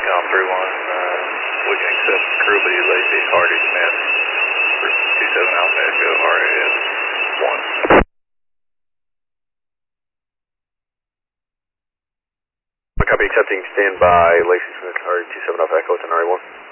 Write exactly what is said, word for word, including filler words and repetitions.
Tom three one, uh, we can accept crew, but he's Lacey Hardy Smith for two seven Alpha Echo R A S one. Copy, accepting standby, Lacey Smith, Hardy two seven Alpha Echo, ten R A one.